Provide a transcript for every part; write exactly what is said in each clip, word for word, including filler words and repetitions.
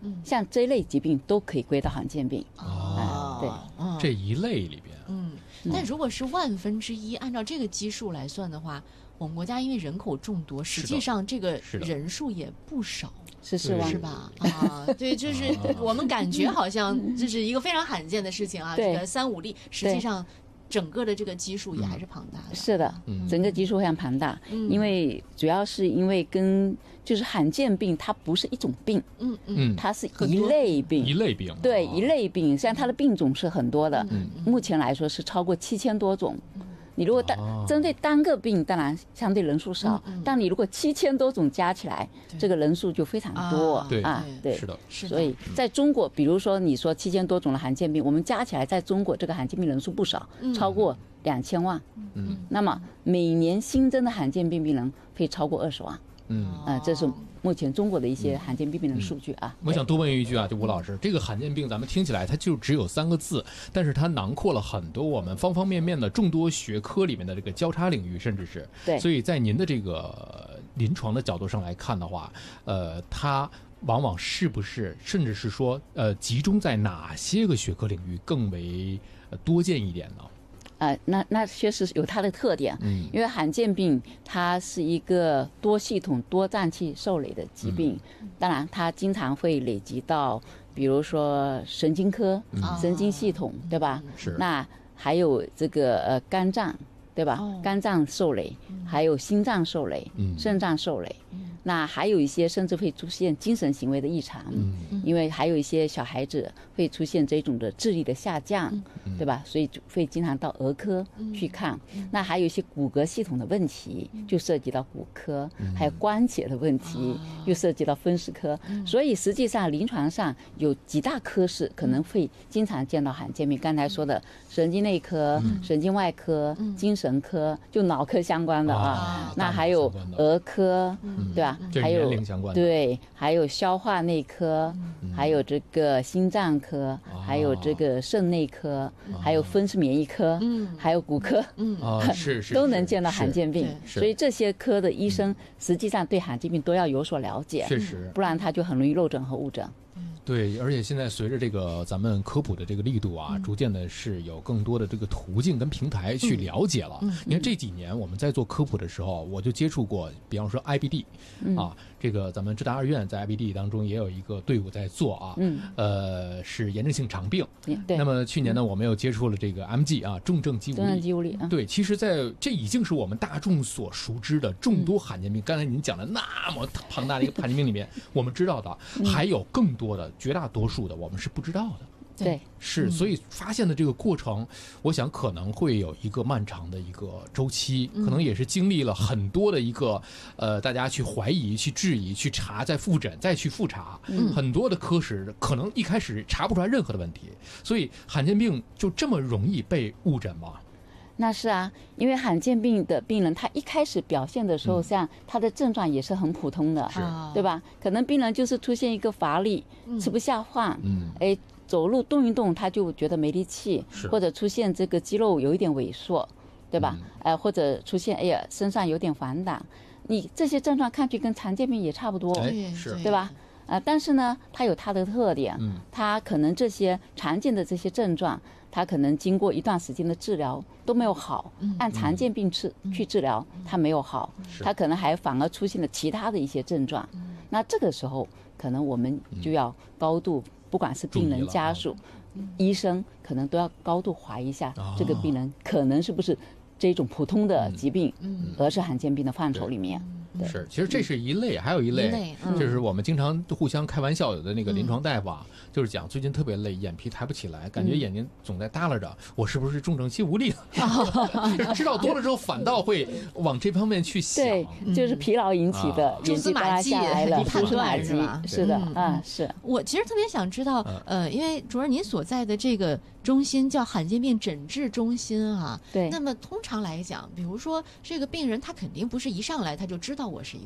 嗯， 像这一类疾病都可以归到罕见病。 哦， 对， 嗯这一类里边， 嗯，但如果是万分之一，按照这个基数来算的话，我们国家因为人口众多，实际上这个人数也不少。 是是是吧？啊，对，就是我们感觉好像这是一个非常罕见的事情啊，这个三五例，实际上整个的这个基数也还是庞大的。 是的，整个基数非常庞大， 嗯、 因为主要是因为跟就是罕见病，它不是一种病， 嗯嗯， 它是一类病， 一类病， 对，一类病，虽然它的病种是很多的， 嗯、 目前来说是超过七千多种。你如果单、哦、针对单个病，当然相对人数少，嗯嗯、但你如果七千多种加起来，这个人数就非常多啊。 对啊，对， 是的， 是的。 所以在中国，比如说你说七千多种的罕见病，我们加起来在中国这个罕见病人数不少， 嗯、 超过两千万。 嗯， 那么每年新增的罕见病病人会超过二十万。 嗯啊、呃，这是目前中国的一些罕见病病人数据啊。 嗯、我想多问一句啊，就吴老师，这个罕见病咱们听起来它就只有三个字，但是它囊括了很多我们方方面面的众多学科里面的这个交叉领域，甚至是对。 所以在您的这个临床的角度上来看的话，呃，它往往是不是，甚至是说，呃，集中在哪些个学科领域更为多见一点呢？ 呃，那那确实有它的特点， 嗯， 因为罕见病它是一个多系统、多脏器受累的疾病，嗯、当然它经常会累积到，比如说神经科、 嗯、 神经系统，嗯、对吧？ 是。 那还有这个呃肝脏，对吧？ 哦、 肝脏受累， 嗯、 还有心脏受累， 嗯、 肾脏受累。 嗯那还有一些甚至会出现精神行为的异常， 嗯， 因为还有一些小孩子会出现这种的智力的下降， 嗯、 对吧？所以就会经常到儿科去看。 嗯、 那还有一些骨骼系统的问题，就涉及到骨科， 嗯、 还有关节的问题， 嗯、 又涉及到风湿科。 嗯、 所以实际上临床上有几大科室可能会经常见到罕见病。刚才说的神经内科、 嗯、 神经外科、 嗯、 精神科，就脑科相关的啊。 啊那还有儿科， 嗯、 对吧？ 还有对，还有消化内科， 嗯、 还有这个心脏科， 啊、 还有这个肾内科， 啊、 还有风湿免疫科， 嗯， 还有骨科， 嗯啊，是是都能见到罕见病。 所以这些科的医生实际上对罕见病都要有所了解， 确实， 不然他就很容易漏诊和误诊。 对，而且现在随着这个咱们科普的这个力度啊， 嗯、 逐渐的是有更多的这个途径跟平台去了解了。 嗯嗯、 你看这几年我们在做科普的时候，我就接触过，比方说 I B D、 嗯、 啊，这个咱们浙大二院在 I B D 当中也有一个队伍在做啊， 嗯， 呃，是炎症性肠病。 对。 那么去年呢，我们又接触了这个 M G 啊，重症肌无力。 重症肌无力。 嗯、对，其实在这已经是我们大众所熟知的众多罕见病。嗯、刚才您讲的那么庞大的一个罕见病里面，我们知道的还有更多的，绝大多数的。我们是不知道的， 对， 是，所以发现的这个过程，我想可能会有一个漫长的一个周期，可能也是经历了很多的一个，呃，大家去怀疑、去质疑、去查、再复诊、再去复查， 嗯、 很多的科室可能一开始查不出来任何的问题，所以罕见病就这么容易被误诊吗？ 那是啊，因为罕见病的病人，他一开始表现的时候，像他的症状也是很普通的， 嗯、 对吧？可能病人就是出现一个乏力， 嗯、 吃不下饭， 嗯， 哎，走路动一动他就觉得没力气，或者出现这个肌肉有一点萎缩，对吧？ 嗯、 呃，或者出现哎呀身上有点黄疸，你这些症状看去跟常见病也差不多， 哎、是， 对吧？呃，但是呢，它有它的特点， 嗯， 它可能这些常见的这些症状，它可能经过一段时间的治疗都没有好， 嗯、 按常见病治、嗯、去治疗，它没有好，它可能还反而出现了其他的一些症状。 嗯、 那这个时候，可能我们就要高度，嗯、不管是病人家属、 嗯、 医生，可能都要高度怀疑一下，哦、这个病人可能是不是这种普通的疾病， 嗯、 而是罕见病的范畴里面。 是，其实这是一类，还有一类， 一类嗯、 就是我们经常互相开玩笑，有的那个临床大夫啊，嗯、就是讲最近特别累，眼皮抬不起来，感觉眼睛总在耷拉着，嗯、我是不是重症肌无力了？哦、知道多了之后，反倒会往这方面去想。 对，就是疲劳引起的， 蛛丝马迹， 蛛丝马迹，是的，啊、嗯，是。 我其实特别想知道，呃，因为主任您所在的这个中心叫罕见病诊治中心啊， 对。 那么通常来讲，比如说这个病人他肯定不是一上来他就知道我是一个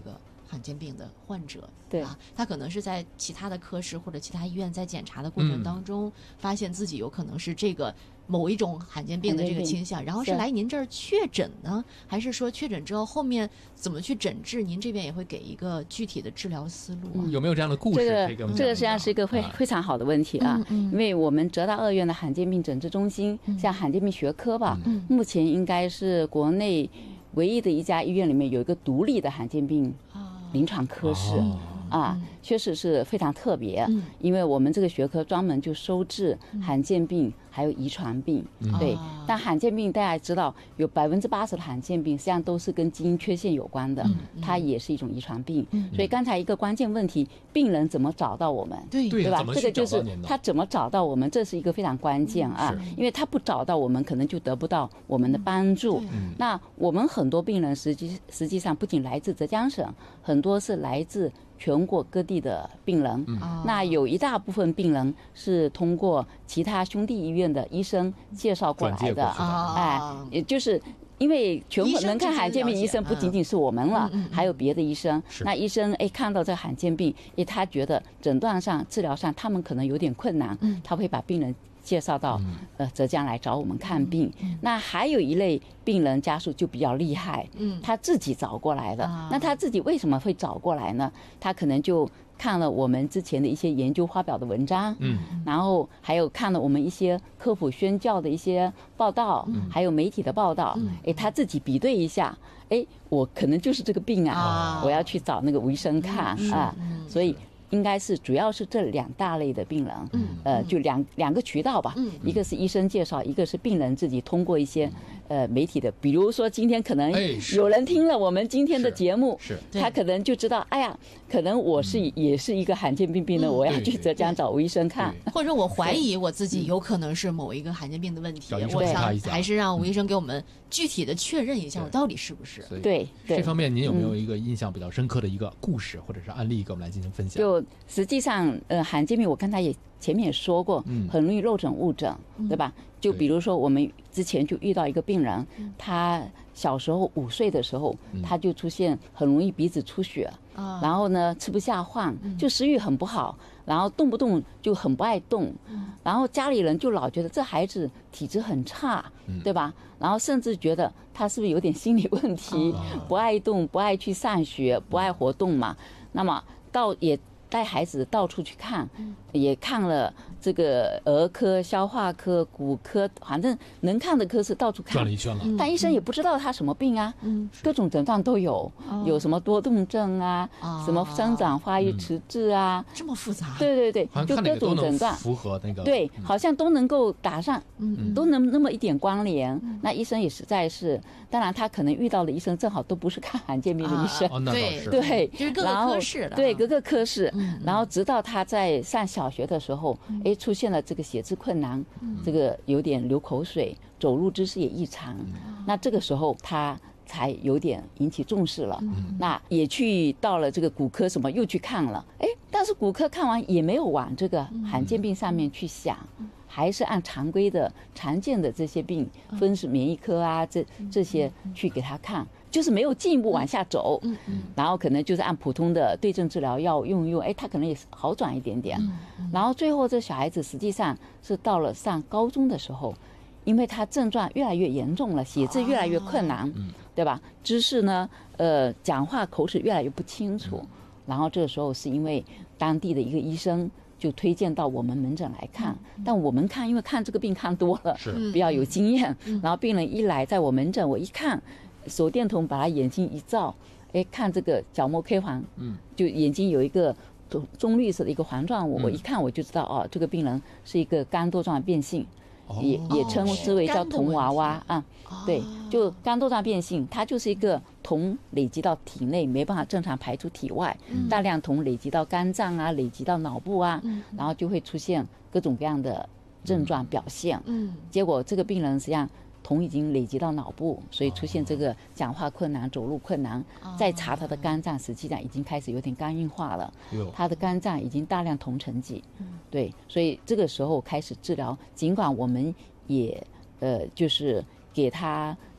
罕见病的患者， 对啊，他可能是在其他的科室或者其他医院在检查的过程当中，嗯、发现自己有可能是这个某一种罕见病的这个倾向，然后是来您这儿确诊呢，还是说确诊之后后面怎么去诊治？您这边也会给一个具体的治疗思路、啊嗯、有没有这样的故事？ 这个可以给我们这个实际上是一个非、啊、非常好的问题啊，嗯嗯、因为我们浙大二院的罕见病诊治中心，嗯、像罕见病学科吧，嗯、目前应该是国内唯一的一家医院里面有一个独立的罕见病临床科室。哦啊，确实是非常特别，嗯、因为我们这个学科专门就收治罕见病还有遗传病，嗯、对。但罕见病大家知道，有百分之八十的罕见病实际上都是跟基因缺陷有关的，嗯、它也是一种遗传病。嗯、所以刚才一个关键问题，病人怎么找到我们？ 对对吧？这个就是他怎么找到我们，这是一个非常关键啊，嗯、因为他不找到我们，可能就得不到我们的帮助。嗯、那我们很多病人实际实际上不仅来自浙江省，很多是来自全国各地的病人，嗯、那有一大部分病人是通过其他兄弟医院的医生介绍过来的，哎，也就是因为全国能看罕见病医生不仅仅是我们了，嗯、还有别的医生。那医生哎看到这罕见病，哎他觉得诊断上、治疗上他们可能有点困难，嗯、他会把病人介绍到呃浙江来找我们看病。嗯、那还有一类病人家属就比较厉害，嗯、他自己找过来的。啊、那他自己为什么会找过来呢？他可能就看了我们之前的一些研究发表的文章，嗯，然后还有看了我们一些科普宣教的一些报道，嗯、还有媒体的报道，嗯、哎，他自己比对一下，哎，我可能就是这个病啊，啊我要去找那个医生看、嗯、啊，所以应该是主要是这两大类的病人，嗯，呃，就两两个渠道吧，嗯，一个是医生介绍，一个是病人自己通过一些呃媒体的，比如说今天可能有人听了我们今天的节目， 是他可能就知道，哎呀，可能我是也是一个罕见病病人，我要去浙江找吴医生看， 或者我怀疑我自己有可能是某一个罕见病的问题，我想还是让吴医生给我们具体的确认一下，我到底是不是？ 对， 这方面您有没有一个印象比较深刻的一个故事或者是案例，给我们来进行分享？ 就实际上，呃，罕见病我刚才也前面也说过，很容易漏诊误诊，嗯、对吧？就比如说我们之前就遇到一个病人，嗯、他小时候五岁的时候，嗯、他就出现很容易鼻子出血，嗯、然后呢吃不下饭，就食欲很不好，然后动不动就很不爱动，嗯、然后家里人就老觉得这孩子体质很差，嗯、对吧？然后甚至觉得他是不是有点心理问题，嗯、不爱动，不爱去上学，不爱活动嘛。那么到也带孩子到处去看，也看了这个儿科、消化科、骨科，反正能看的科室到处看， 转了一圈了。 但医生也不知道他什么病啊，嗯、各种症状都有，嗯、有什么多动症啊，哦、什么生长发育迟滞啊， 嗯、这么复杂。 对对对，就各种诊断符合那个， 对，好像都能够打上，嗯、都能那么一点关联。嗯、那医生也实在是，当然他可能遇到的医生正好都不是看罕见病的医生， 啊、对对， 就是各个科室的， 对各个科室。然后直到他在上小学的时候，哎，出现了这个写字困难，这个有点流口水，走路姿势也异常。那这个时候他才有点引起重视了。那也去到了这个骨科什么又去看了，哎，但是骨科看完也没有往这个罕见病上面去想。还是按常规的、常见的这些病，分是免疫科啊，这这些去给他看，就是没有进一步往下走。嗯嗯。然后可能就是按普通的对症治疗药用一用，哎，他可能也好转一点点。嗯。然后最后这小孩子实际上是到了上高中的时候，因为他症状越来越严重了，写字越来越困难，对吧？知识呢，呃，讲话口齿越来越不清楚。然后这个时候是因为当地的一个医生就推荐到我们门诊来看，但我们看因为看这个病看多了，比较有经验，然后病人一来在我门诊，我一看手电筒把他眼睛一照，哎，看这个角膜 K 环，就眼睛有一个棕绿色的一个环状，我我一看我就知道哦，这个病人是一个肝多状变性。也也称之为叫铜娃娃啊，对，就肝多状变性，它就是一个铜累积到体内没办法正常排出体外，大量铜累积到肝脏啊，累积到脑部啊，然后就会出现各种各样的症状表现。嗯，结果这个病人实际上铜已经累积到脑部，所以出现这个讲话困难、走路困难。再查他的肝脏，实际上已经开始有点肝硬化了，他的肝脏已经大量铜沉积。对，所以这个时候开始治疗，尽管我们也呃就是给他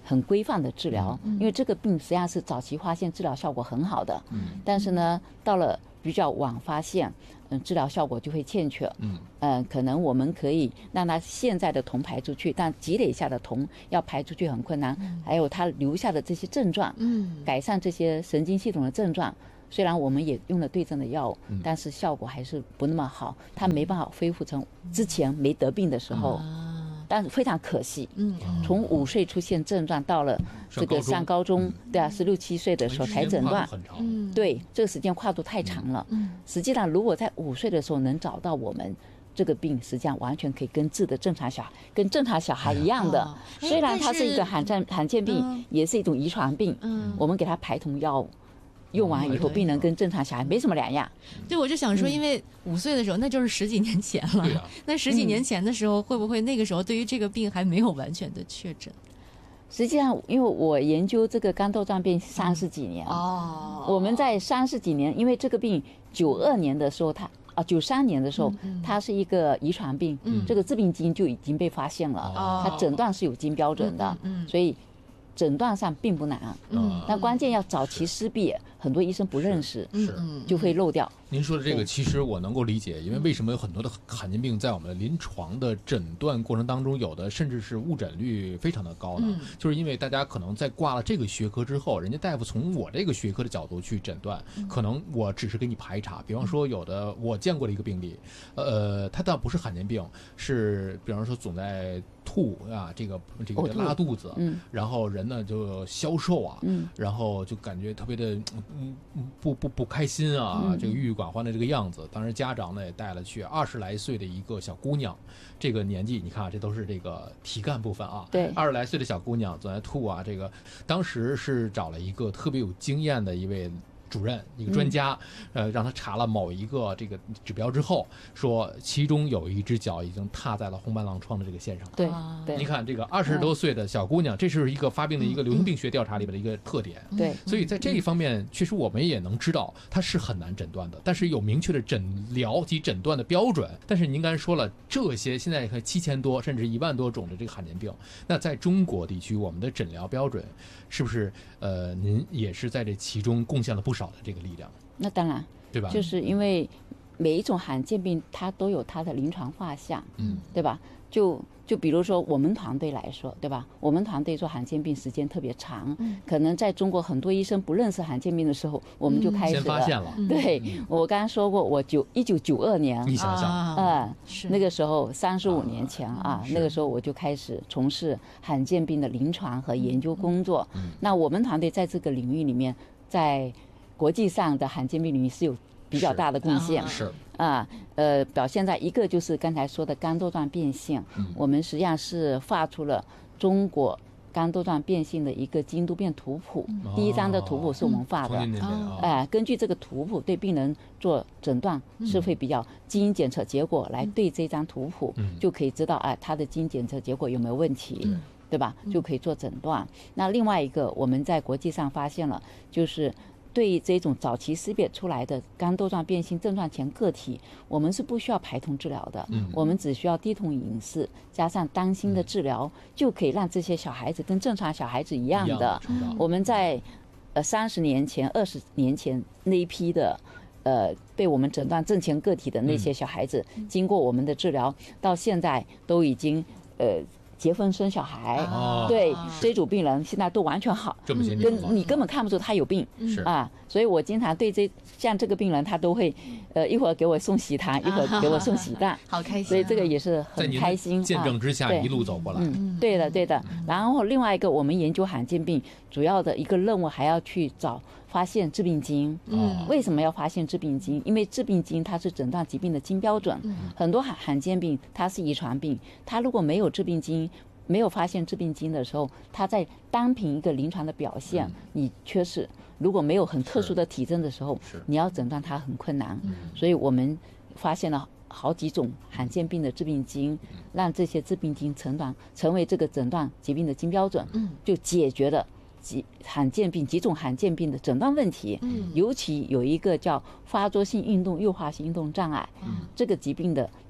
很规范的治疗， 嗯、 因为这个病实际上是早期发现治疗效果很好的，嗯，但是呢，到了比较晚发现，嗯，治疗效果就会欠缺，嗯，呃，可能我们可以让他现在的铜排出去，但积累下的铜要排出去很困难，嗯、还有他留下的这些症状，嗯，改善这些神经系统的症状。虽然我们也用了对症的药物，嗯、但是效果还是不那么好，他没办法恢复成之前没得病的时候。嗯但是非常可惜，嗯，从五岁出现症状，到了这个上高中，对啊，十六七岁的时候才诊断，嗯，对，这个时间跨度太长了。嗯，实际上如果在五岁的时候能找到我们这个病，实际上完全可以跟治的正常小孩，跟正常小孩一样的。哦、虽然它是一个罕见罕见病，嗯、也是一种遗传病，嗯，我们给他排同药物。用完以后，病人跟正常小孩没什么两样。 对，我就想说，因为五岁的时候，那就是十几年前了。 对啊、 那十几年前的时候，会不会那个时候对于这个病还没有完全的确诊？ 实际上，因为我研究这个肝窦状病三十几年，哦，我们在三十几年，因为这个病九二年的时候它，啊，九三年的时候，嗯嗯、它是一个遗传病，嗯、这个致病基因就已经被发现了，哦、它诊断是有基因标准的，嗯嗯、所以诊断上并不难，嗯，但关键要早期识别，很多医生不认识， 是， 就会漏掉。 您说的这个，其实我能够理解，因为为什么有很多的罕见病在我们的临床的诊断过程当中，有的甚至是误诊率非常的高呢？嗯、就是因为大家可能在挂了这个学科之后，人家大夫从我这个学科的角度去诊断，嗯、可能我只是给你排查。比方说，有的我见过的一个病例，呃，他倒不是罕见病，是比方说总在吐啊，这个这个拉肚子，嗯、然后人呢就消瘦啊，嗯、然后就感觉特别的嗯不不不开心啊，嗯、这个郁郁寡欢的这个样子。当时家长呢也带了去，二十来岁的一个小姑娘，这个年纪你看这都是这个体干部分啊， 对， 二十来岁的小姑娘总在吐啊，这个当时是找了一个特别有经验的一位主任，一个专家，嗯、呃，让他查了某一个这个指标之后，说其中有一只脚已经踏在了红斑狼疮的这个线上。 对，对， 你看这个二十多岁的小姑娘，嗯、这是一个发病的一个流行病学调查里边的一个特点。 对，嗯， 所以在这一方面，确实我们也能知道它是很难诊断的，但是有明确的诊疗及诊断的标准。但是您刚才说了，这些现在七千多甚至一万多种的这个罕见病，那在中国地区，我们的诊疗标准是不是呃，您也是在这其中贡献了不少的这个力量？ 那当然， 对吧？ 就是因为每一种罕见病它都有它的临床画像，嗯，对吧？就就比如说我们团队来说，对吧？我们团队做罕见病时间特别长，嗯、可能在中国很多医生不认识罕见病的时候，我们就开始了。 先发现了。 对，嗯、我刚刚说过，我九一九九二年， 你想想， 啊、呃，那个时候三十五年前啊，那个时候我就开始从事罕见病的临床和研究工作。嗯、那我们团队在这个领域里面，在国际上的罕见病领域是有比较大的贡献。 是。 啊，呃，表现在一个就是刚才说的肝窦状变性，嗯、我们实际上是画出了中国肝窦状变性的一个基因突变图谱，嗯、第一张的图谱是我们画的，哎、嗯呃，根据这个图谱对病人做诊断是会比较基因检测结果来对这张图谱，嗯、就可以知道哎、呃，他的基因检测结果有没有问题，嗯、对吧？就可以做诊断。那另外一个我们在国际上发现了，就是对这种早期识别出来的肝窦状变性症状前个体，我们是不需要排同治疗的，嗯、我们只需要低同饮食加上当心的治疗，嗯、就可以让这些小孩子跟正常小孩子一样的。 一样的我们在呃三十年前、二十年前那一批的呃被我们诊断正前个体的那些小孩子，嗯、经过我们的治疗，到现在都已经呃。结婚生小孩，哦、对这组病人现在都完全好， 这么跟你根本看不出他有病， 是啊，所以我经常对这像这个病人，他都会，呃，一会儿给我送喜糖，一会儿给我送喜蛋， 好开心， 所以这个也是很开心。 见证之下一路走过来， 嗯，对的对的。然后另外一个，我们研究罕见病主要的一个任务还要去找发现致病基因。嗯，为什么要发现致病基因？因为致病基因它是诊断疾病的金标准。嗯，很多罕罕见病它是遗传病，它如果没有致病基因。没有发现致病基因的时候，它在单凭一个临床的表现，嗯、你缺失。如果没有很特殊的体征的时候，你要诊断它很困难。嗯、所以我们发现了好几种罕见病的致病基因，嗯、让这些致病基因成短成为这个诊断疾病的金标准，嗯、就解决了几罕见病几种罕见病的诊断问题。嗯、尤其有一个叫发作性运动诱发性运动障碍，嗯、这个疾病的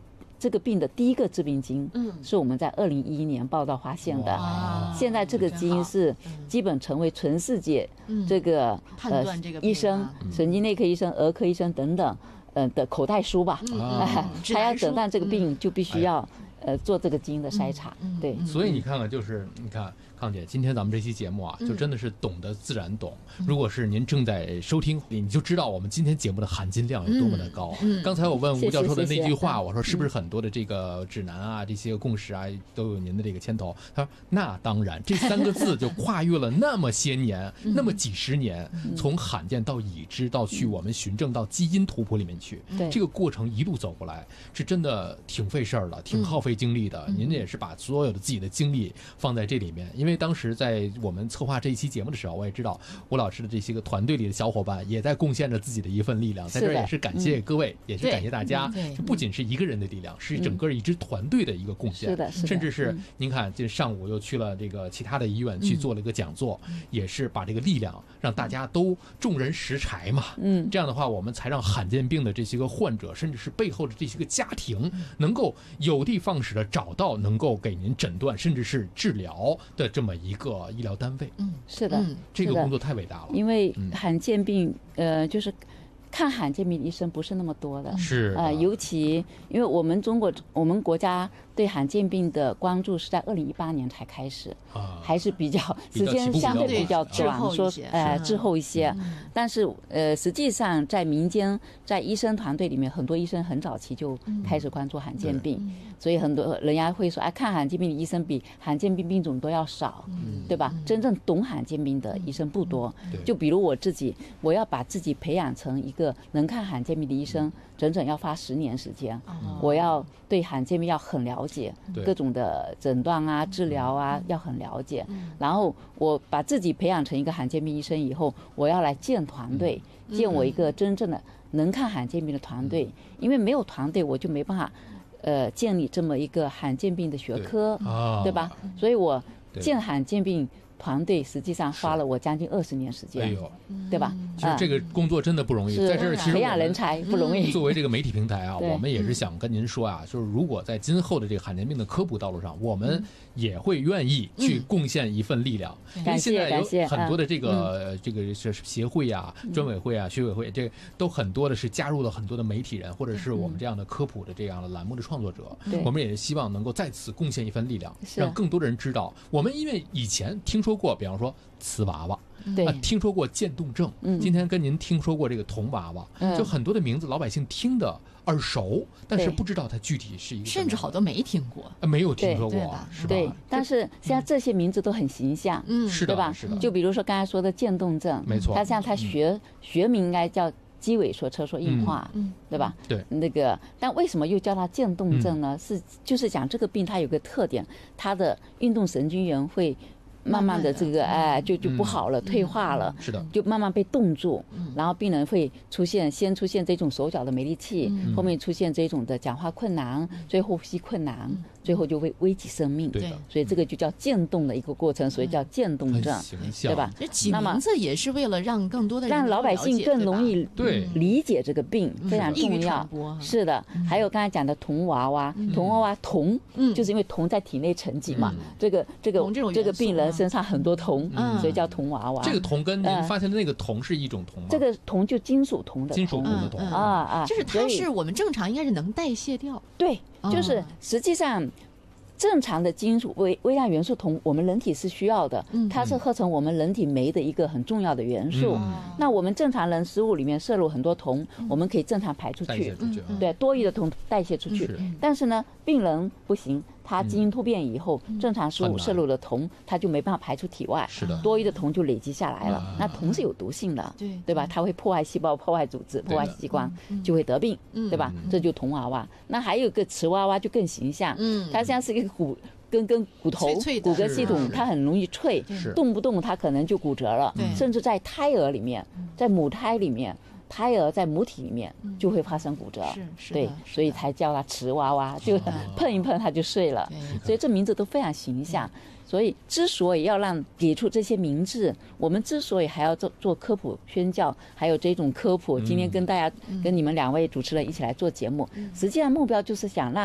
这个病的第一个致病基因， 嗯， 是我们在二零一一年报道发现的。 哇现在这个基因是基本成为全世界这个判断这个病医生、神经内科医生、儿科医生等等，呃的口袋书吧。他要诊断这个病，就必须要呃做这个基因的筛查。对， 所以你看看，就是你看。康姐，今天咱们这期节目啊，就真的是懂得自然懂。如果是您正在收听，你就知道我们今天节目的含金量有多么的高。刚才我问吴教授的那句话，我说是不是很多的这个指南啊、这些共识啊，都有您的这个牵头？他说那当然，这三个字就跨越了那么些年，那么几十年，从罕见到已知，到去我们循证到基因图谱里面去，这个过程一路走过来，是真的挺费事儿的，挺耗费精力的。您也是把所有的自己的精力放在这里面，因为。因为当时在我们策划这一期节目的时候，我也知道吴老师的这些个团队里的小伙伴也在贡献着自己的一份力量，在这儿也是感谢各位，嗯、也是感谢大家。这不仅是一个人的力量，是整个一支团队的一个贡献。 是的，是的。 甚至是您看，这上午又去了这个其他的医院去做了一个讲座，嗯、也是把这个力量让大家都众人拾柴嘛。嗯，这样的话，我们才让罕见病的这些个患者，甚至是背后的这些个家庭，能够有的放矢的找到能够给您诊断甚至是治疗的这。这么一个医疗单位， 嗯，是的，嗯、 这个工作太伟大了。 因为罕见病，嗯、呃，就是看罕见病的医生不是那么多的， 是呃，尤其因为我们中国，我们国家对罕见病的关注是在二零一八年才开始，啊、还是比较时间相对比较短，说呃滞后一些。嗯、但是呃，实际上在民间，在医生团队里面，很多医生很早期就开始关注罕见病。嗯所以很多人家会说，哎，看罕见病的医生比罕见病病种都要少，嗯、对吧？真正懂罕见病的医生不多。嗯、就比如我自己，我要把自己培养成一个能看罕见病的医生，嗯、整整要花十年时间。嗯、我要对罕见病要很了解，嗯、各种的诊断啊、治疗啊、嗯、要很了解。嗯、然后我把自己培养成一个罕见病医生以后，我要来建团队，嗯、建我一个真正的能看罕见病的团队。嗯、因为没有团队，我就没办法。呃，建立这么一个罕见病的学科， 对,、啊、对吧？所以我建罕见病团队实际上花了我将近二十年时间，哎呦，对吧？ 其实这个工作真的不容易，在这儿其实培养人才不容易。 作为这个媒体平台啊，我们也是想跟您说啊，就是如果在今后的这个罕见病的科普道路上，我们也会愿意去贡献一份力量。因为现在有很多的这个这个是协会啊、专委会啊、学委会，这都很多的是加入了很多的媒体人，或者是我们这样的科普的这样的栏目的创作者。我们也是希望能够在此贡献一份力量，让更多的人知道。我们因为以前听说过，比方说瓷娃娃。 对、 啊，听说过渐冻症，嗯、今天跟您听说过这个童娃娃，嗯、就很多的名字老百姓听的耳熟，但是不知道它具体是一个， 甚至好多没听过， 啊、没有听说过，是吧？ 对，但是现在这些名字都很形象， 嗯，是的， 对吧？ 是的。 就比如说刚才说的渐冻症， 没错， 它像它学、嗯、学名应该叫肌萎缩车缩硬化，嗯，对吧？ 对， 那个，但为什么又叫它渐冻症呢？嗯、是就是讲这个病它有个特点，它的运动神经元会。慢慢的这个哎就就不好了，退化了， 是的， 就慢慢被冻住，然后病人会出现先出现这种手脚的没力气，后面出现这种的讲话困难，最后呼吸困难，最后就会危及生命。 对， 所以这个就叫渐冻的一个过程，所以叫渐冻症，对吧？ 这起名字也是为了让更多的人让老百姓更容易对理解这个病，非常重要。是的，还有刚才讲的童娃娃，童娃娃铜，就是因为铜在体内沉积嘛，这个这个这个病人身上很多铜，嗯、所以叫铜娃娃。 这个铜跟您发现的那个铜是一种铜吗？ 这个铜就金属铜的铜， 金属铜的铜、 嗯、 啊啊， 就是它是我们正常应该是能代谢掉。 对，就是实际上正常的金属微微量元素铜，我们人体是需要的，它是合成我们人体酶的一个很重要的元素。嗯、那我们正常人食物里面摄入很多铜，嗯、我们可以正常排出去， 出去对，多余的铜代谢出去。嗯、但是呢，病人不行。它基因突变以后，嗯、正常食物摄入的铜，它就没办法排出体外， 是的， 多余的铜就累积下来了。啊、那铜是有毒性的，对对吧？它会破坏细胞、破坏组织、破坏器官，就会得病，嗯、对吧？嗯、这就铜娃娃。那还有一个瓷娃娃就更形象，嗯、它像是一个骨跟跟骨头脆脆骨骼系统，它很容易脆，动不动它可能就骨折了，甚至在胎儿里面，在母胎里面。胎儿在母体里面就会发生骨折， 嗯、是对，所以才叫它瓷娃娃，就碰一碰它就碎了。所以这名字都非常形象。所以之所以要让给出这些名字，我们之所以还要做做科普宣教，还有这种科普，今天跟大家、嗯、跟你们两位主持人一起来做节目，嗯、实际上目标就是想让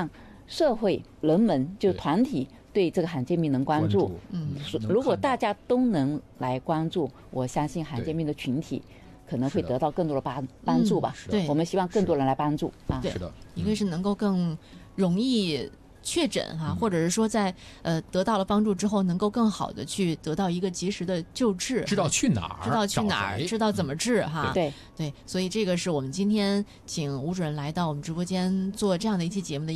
社会人们就对团体对这个罕见病能关注。 嗯， 是能如果看到大家都能来关注，我相信罕见病的群体可能会是的得到更多的帮帮助吧。 是的对我们希望更多人来帮助啊。 对是的， 一个是能够更容易确诊哈、 嗯或者是说在呃得到了帮助之后，能够更好的去得到一个及时的救治， 知道去哪儿， 知道去哪儿， 找谁知道怎么治哈。 对。 对，所以这个是我们今天请吴主任来到我们直播间做这样的一期节目的